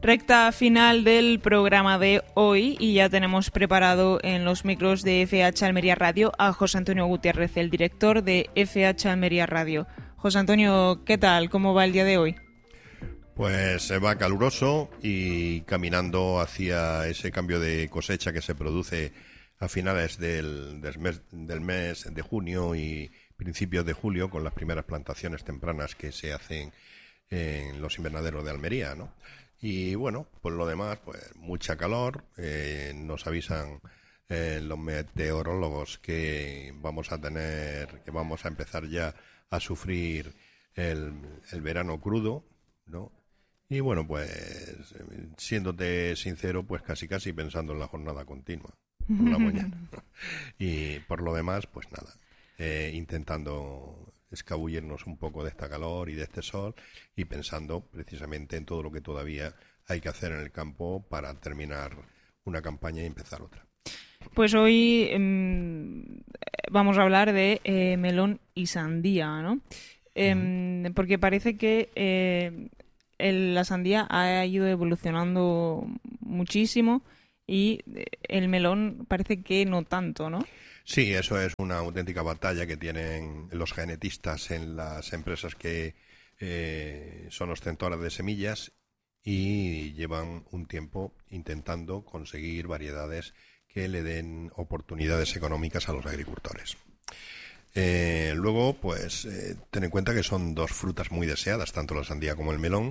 Recta final del programa de hoy y ya tenemos preparado en los micros de FH Almería Radio a José Antonio Gutiérrez, el director de FH Almería Radio. José Antonio, ¿qué tal? ¿Cómo va el día de hoy? Pues se va caluroso y caminando hacia ese cambio de cosecha que se produce a finales del mes de junio y principios de julio, con las primeras plantaciones tempranas que se hacen en los invernaderos de Almería, ¿no? Y bueno, por lo demás, pues mucha calor. Nos avisan los meteorólogos que vamos a empezar ya a sufrir el verano crudo, ¿no? Y bueno, pues siéndote sincero, pues casi pensando en la jornada continua por la mañana. Y por lo demás, pues nada, intentando escabullirnos un poco de esta calor y de este sol y pensando precisamente en todo lo que todavía hay que hacer en el campo para terminar una campaña y empezar otra. Pues hoy vamos a hablar de melón y sandía, ¿no? Porque parece que la sandía ha ido evolucionando muchísimo y el melón parece que no tanto, ¿no? Sí, eso es una auténtica batalla que tienen los genetistas en las empresas que son ostentoras de semillas y llevan un tiempo intentando conseguir variedades que le den oportunidades económicas a los agricultores. Luego, pues, ten en cuenta que son dos frutas muy deseadas, tanto la sandía como el melón.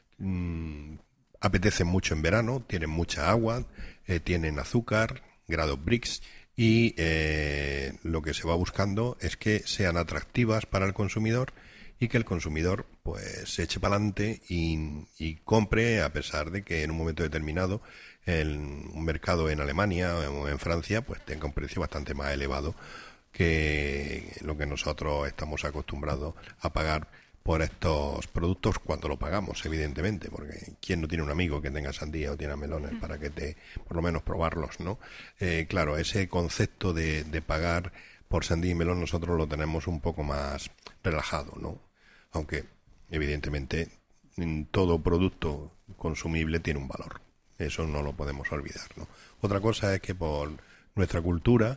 Apetecen mucho en verano, tienen mucha agua, tienen azúcar, grado Brix, y lo que se va buscando es que sean atractivas para el consumidor y que el consumidor pues se eche para adelante y compre, a pesar de que en un momento determinado un mercado en Alemania o en Francia pues tenga un precio bastante más elevado que lo que nosotros estamos acostumbrados a pagar por estos productos cuando lo pagamos, evidentemente, porque ¿quién no tiene un amigo que tenga sandía o tiene melones para que por lo menos probarlos, ¿no? Claro, ese concepto de pagar por sandía y melón nosotros lo tenemos un poco más relajado, ¿no? Aunque, evidentemente, todo producto consumible tiene un valor. Eso no lo podemos olvidar, ¿no? Otra cosa es que por nuestra cultura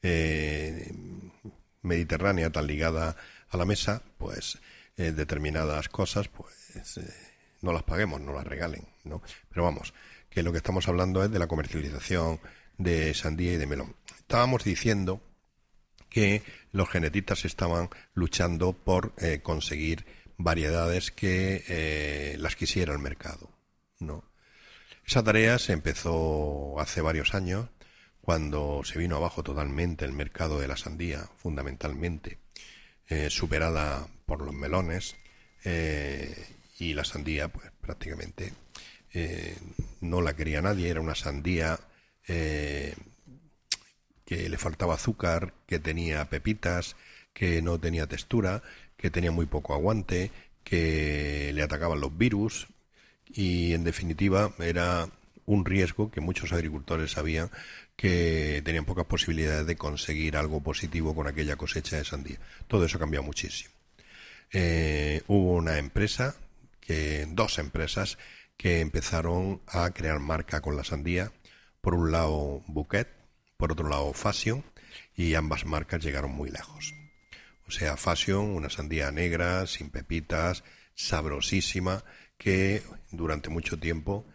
mediterránea tan ligada a la mesa, pues determinadas cosas pues no las paguemos, no las regalen, ¿no? Pero vamos, que lo que estamos hablando es de la comercialización de sandía y de melón. Estábamos diciendo que los genetistas estaban luchando por conseguir variedades que las quisiera el mercado, ¿no? Esa tarea se empezó hace varios años, cuando se vino abajo totalmente el mercado de la sandía, fundamentalmente, superada por los melones, y la sandía pues prácticamente no la quería nadie. Era una sandía que le faltaba azúcar, que tenía pepitas, que no tenía textura, que tenía muy poco aguante, que le atacaban los virus y en definitiva era un riesgo que muchos agricultores sabían que tenían pocas posibilidades de conseguir algo positivo con aquella cosecha de sandía. Todo eso ha cambiado muchísimo. Hubo dos empresas que empezaron a crear marca con la sandía. Por un lado Bouquet, por otro lado Fashion, y ambas marcas llegaron muy lejos. O sea, Fashion, una sandía negra, sin pepitas, sabrosísima, que durante mucho tiempo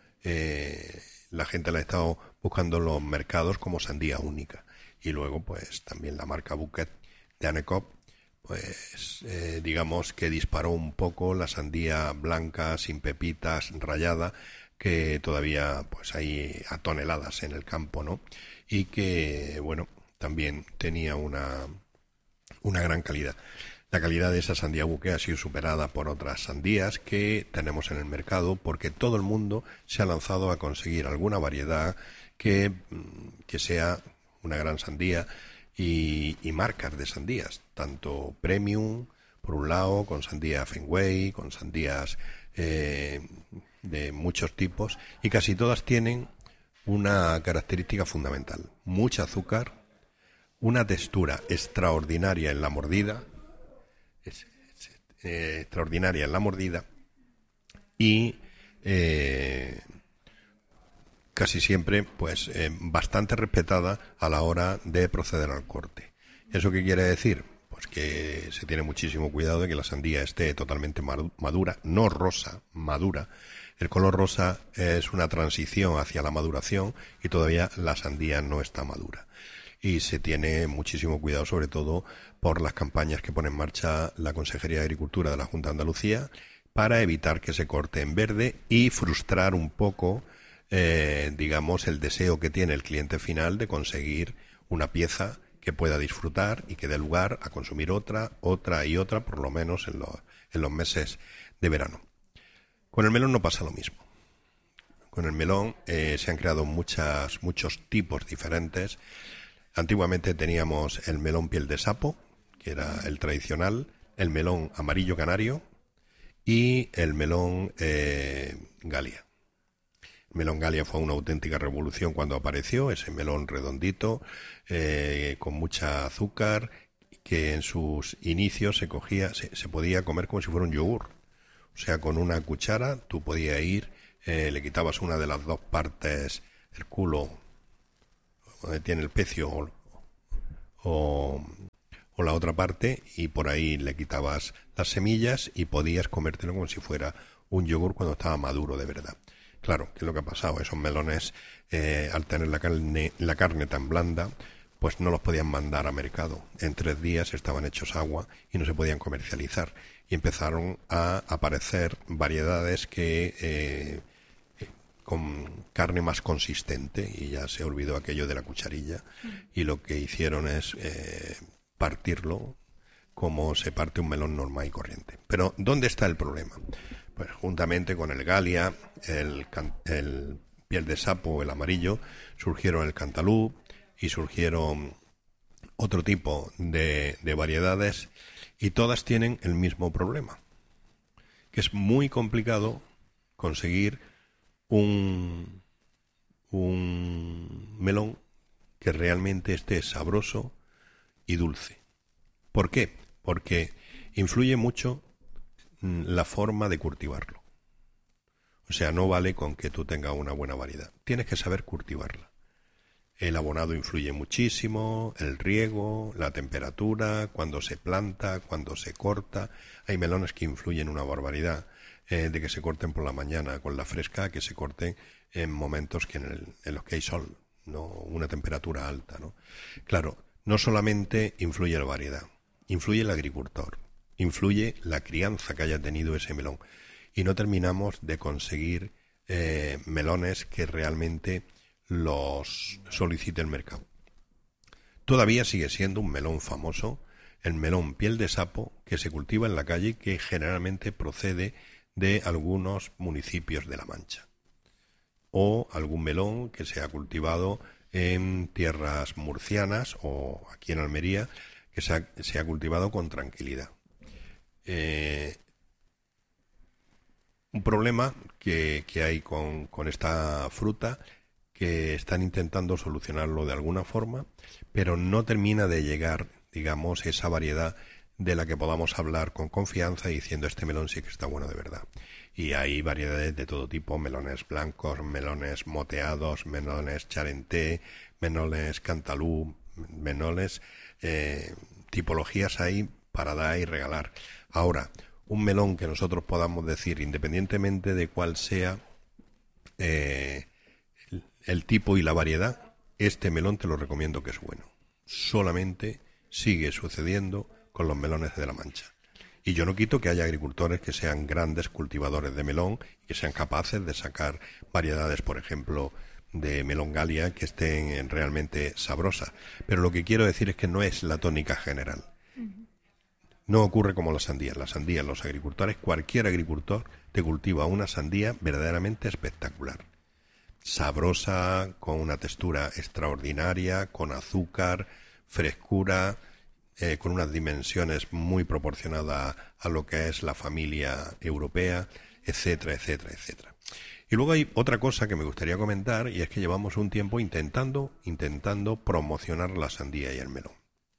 la gente la ha estado buscando en los mercados como sandía única. Y luego, pues, también la marca Bouquet de Annekop, pues, digamos que disparó un poco la sandía blanca, sin pepitas, rayada, que todavía, pues, hay a toneladas en el campo, ¿no? Y que, bueno, también tenía una gran calidad. La calidad de esa sandía Bouquet ha sido superada por otras sandías que tenemos en el mercado, porque todo el mundo se ha lanzado a conseguir alguna variedad que sea una gran sandía y marcas de sandías, tanto premium, por un lado, con sandía Fenway, con sandías de muchos tipos, y casi todas tienen una característica fundamental: mucha azúcar, una textura extraordinaria en la mordida, extraordinaria en la mordida y casi siempre pues bastante respetada a la hora de proceder al corte. ¿Eso qué quiere decir? Pues que se tiene muchísimo cuidado de que la sandía esté totalmente madura, no rosa, madura. El color rosa es una transición hacia la maduración y todavía la sandía no está madura. Y se tiene muchísimo cuidado, sobre todo por las campañas que pone en marcha la Consejería de Agricultura de la Junta de Andalucía para evitar que se corte en verde y frustrar un poco, digamos, el deseo que tiene el cliente final de conseguir una pieza que pueda disfrutar y que dé lugar a consumir otra y otra, por lo menos en los meses de verano. Con el melón no pasa lo mismo. Con el melón se han creado muchos tipos diferentes. Antiguamente teníamos el melón piel de sapo, que era el tradicional, el melón amarillo canario y el melón Galia. El melón Galia fue una auténtica revolución cuando apareció, ese melón redondito, con mucha azúcar, que en sus inicios se podía comer como si fuera un yogur. O sea, con una cuchara tú podías ir, le quitabas una de las dos partes del culo, donde tiene el pecio, o la otra parte, y por ahí le quitabas las semillas y podías comértelo como si fuera un yogur cuando estaba maduro de verdad. Claro, ¿qué es lo que ha pasado? Esos melones, al tener la carne tan blanda, pues no los podían mandar a mercado. En 3 días estaban hechos agua y no se podían comercializar. Y empezaron a aparecer variedades con carne más consistente, y ya se olvidó aquello de la cucharilla, y lo que hicieron es partirlo como se parte un melón normal y corriente. Pero ¿dónde está el problema? Pues juntamente con el Galia, el piel de sapo, el amarillo, surgieron el cantalú y surgieron otro tipo de variedades, y todas tienen el mismo problema, que es muy complicado conseguir un melón que realmente esté sabroso y dulce. ¿Por qué? Porque influye mucho la forma de cultivarlo. O sea, no vale con que tú tengas una buena variedad. Tienes que saber cultivarla. El abonado influye muchísimo, el riego, la temperatura, cuando se planta, cuando se corta. Hay melones que influyen una barbaridad, de que se corten por la mañana con la fresca, que se corten en momentos en los que hay sol, no una temperatura alta, ¿no? Claro, no solamente influye la variedad, influye el agricultor, influye la crianza que haya tenido ese melón, y no terminamos de conseguir melones que realmente los solicite el mercado. Todavía sigue siendo un melón famoso, el melón piel de sapo, que se cultiva en la calle y que generalmente procede de algunos municipios de La Mancha, o algún melón que se ha cultivado en tierras murcianas o aquí en Almería, que se ha cultivado con tranquilidad. Un problema que hay con esta fruta, que están intentando solucionarlo de alguna forma, pero no termina de llegar, digamos, esa variedad de la que podamos hablar con confianza diciendo este melón sí que está bueno de verdad. Y hay variedades de todo tipo, melones blancos, melones moteados, melones charenté, melones cantalú, melones, tipologías hay para dar y regalar. Ahora, un melón que nosotros podamos decir, independientemente de cuál sea el tipo y la variedad, este melón te lo recomiendo que es bueno. Solamente sigue sucediendo con los melones de La Mancha. Y yo no quito que haya agricultores que sean grandes cultivadores de melón y que sean capaces de sacar variedades, por ejemplo, de melón Galia, que estén realmente sabrosas. Pero lo que quiero decir es que no es la tónica general. No ocurre como la sandía. La sandía, los agricultores, cualquier agricultor te cultiva una sandía verdaderamente espectacular. Sabrosa, con una textura extraordinaria, con azúcar, frescura, con unas dimensiones muy proporcionadas a lo que es la familia europea, etcétera, etcétera, etcétera. Y luego hay otra cosa que me gustaría comentar, y es que llevamos un tiempo intentando promocionar la sandía y el melón.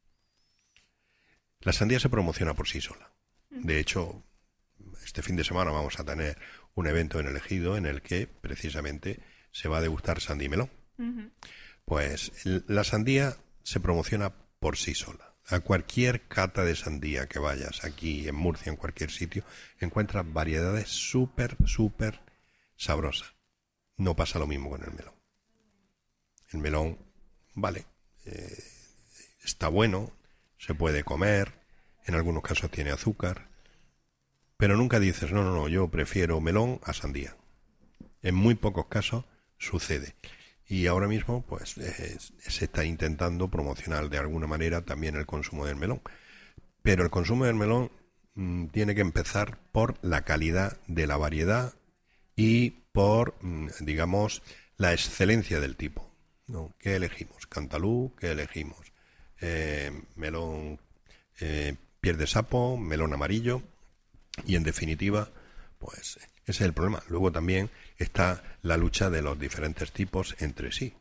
La sandía se promociona por sí sola. De hecho, este fin de semana vamos a tener un evento en El Ejido en el que precisamente se va a degustar sandía y melón. Ujú. Pues la sandía se promociona por sí sola. A cualquier cata de sandía que vayas aquí en Murcia, en cualquier sitio, encuentras variedades súper, súper sabrosas. No pasa lo mismo con el melón. El melón, vale, está bueno, se puede comer, en algunos casos tiene azúcar, pero nunca dices, no, yo prefiero melón a sandía. En muy pocos casos sucede. Y ahora mismo, pues, se está intentando promocionar de alguna manera también el consumo del melón. Pero el consumo del melón tiene que empezar por la calidad de la variedad y por, digamos, la excelencia del tipo, ¿no? ¿Qué elegimos? Cantalú, ¿qué elegimos? Melón piel de sapo, melón amarillo, y en definitiva, pues ese es el problema. Luego también está la lucha de los diferentes tipos entre sí.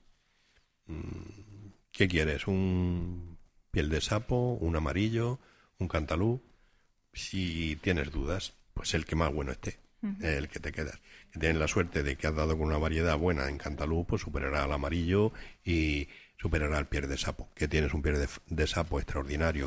¿Qué quieres? ¿Un piel de sapo, un amarillo, un cantalú? Si tienes dudas, pues el que más bueno esté, el que te quedas. Que tienes la suerte de que has dado con una variedad buena en cantalú, pues superará al amarillo y superará al piel de sapo. Que tienes un piel de sapo extraordinario